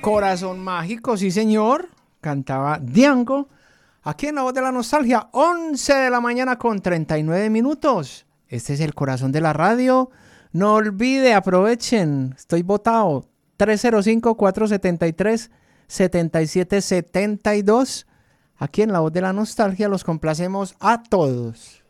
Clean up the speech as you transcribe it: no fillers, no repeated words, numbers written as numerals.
Corazón Mágico, sí señor, cantaba Diango, aquí en La Voz de la Nostalgia, 11 de la mañana con 39 minutos. Este es el corazón de la radio. No olvide, aprovechen, estoy botado, 305-473-7772. Aquí en La Voz de la Nostalgia los complacemos a todos.